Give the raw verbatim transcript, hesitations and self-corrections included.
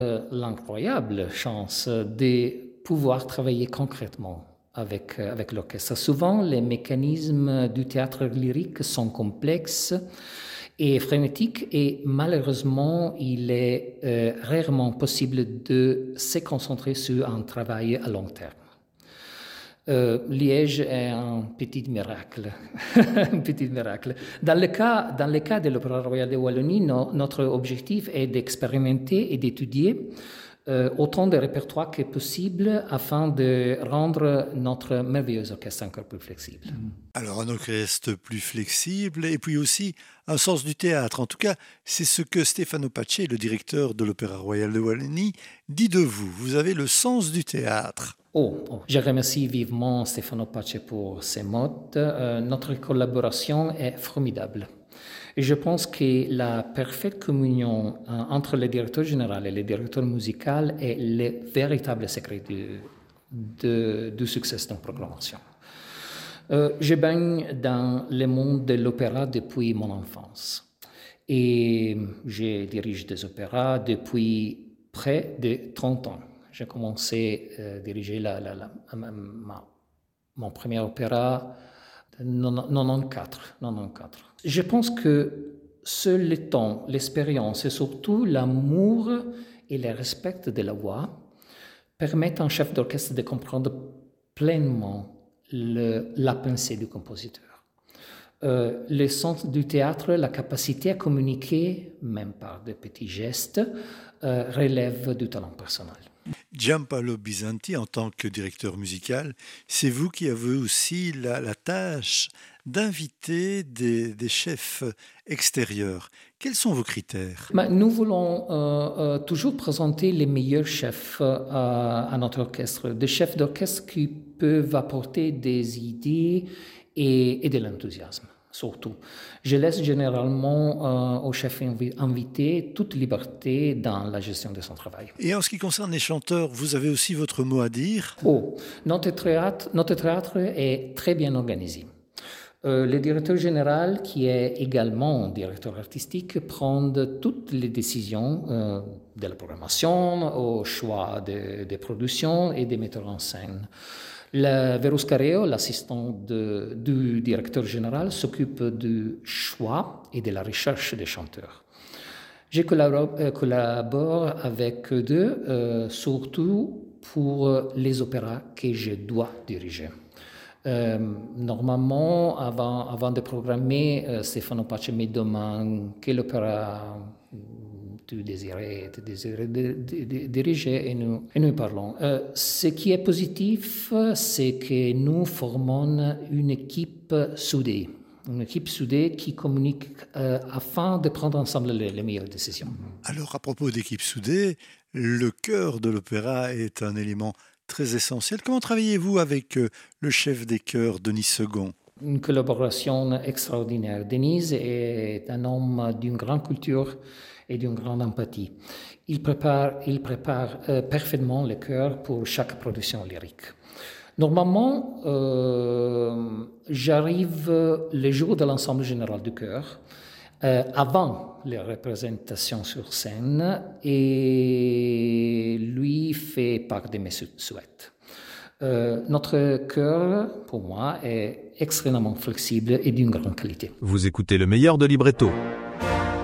Euh, l'incroyable chance de pouvoir travailler concrètement avec, euh, avec l'orchestre. Souvent, les mécanismes du théâtre lyrique sont complexes et frénétiques et malheureusement, il est euh, rarement possible de se concentrer sur un travail à long terme. Euh, Liège est un petit miracle. un petit miracle. Dans le cas, dans le cas de l'Opéra Royal de Wallonie, no, notre objectif est d'expérimenter et d'étudier euh, autant de répertoires que possible afin de rendre notre merveilleux orchestre encore plus flexible. Alors un orchestre plus flexible et puis aussi un sens du théâtre. En tout cas, c'est ce que Stefano Pace, le directeur de l'Opéra Royal de Wallonie, dit de vous. Vous avez le sens du théâtre. Oh, oh, je remercie vivement Stefano Pace pour ces mots. Euh, notre collaboration est formidable. Et je pense que la parfaite communion euh, entre le directeur général et le directeur musical est le véritable secret du, de, du succès de notre programmation. Euh, je baigne dans le monde de l'opéra depuis mon enfance. Et je dirige des opéras depuis près de trente ans. J'ai commencé à euh, diriger la, la, la, ma, ma, mon premier opéra en quatre-vingt-quatorze. Je pense que seul le temps, l'expérience et surtout l'amour et le respect de la voix permettent à un chef d'orchestre de comprendre pleinement le, la pensée du compositeur. Euh, le sens du théâtre, la capacité à communiquer, même par de petits gestes, euh, relève du talent personnel. Giampaolo Bisanti, en tant que directeur musical, c'est vous qui avez aussi la, la tâche d'inviter des, des chefs extérieurs. Quels sont vos critères ? Mais nous voulons euh, euh, toujours présenter les meilleurs chefs euh, à notre orchestre, des chefs d'orchestre qui peuvent apporter des idées et, et de l'enthousiasme. Surtout. Je laisse généralement euh, au chef invi- invité toute liberté dans la gestion de son travail. Et en ce qui concerne les chanteurs, vous avez aussi votre mot à dire ? Oh, notre théâtre, notre théâtre est très bien organisé. Euh, le directeur général, qui est également directeur artistique, prend toutes les décisions euh, de la programmation, au choix des de productions et des metteurs en scène. Le Verus Carreo, l'assistant de, du directeur général, s'occupe du choix et de la recherche des chanteurs. Je collabore, euh, collabore avec eux deux, euh, surtout pour les opéras que je dois diriger. Euh, normalement, avant, avant de programmer, euh, Stefano Pace me demande quel opéra tu désirais, tu désirais de, de, de, diriger et nous, et nous parlons. Euh, ce qui est positif, c'est que nous formons une équipe soudée. Une équipe soudée qui communique euh, afin de prendre ensemble les, les meilleures décisions. Alors, à propos d'équipe soudée, le chœur de l'opéra est un élément très essentiel. Comment travaillez-vous avec le chef des chœurs, Denis Second ? Une collaboration extraordinaire. Denis est un homme d'une grande culture et d'une grande empathie. Il prépare, il prépare euh, parfaitement le chœur pour chaque production lyrique. Normalement, euh, j'arrive le jour de l'ensemble général du chœur, euh, avant les représentations sur scène, et lui fait part de mes souhaits. Euh, notre chœur, pour moi, est extrêmement flexible et d'une grande qualité. Vous écoutez le meilleur de Libretto.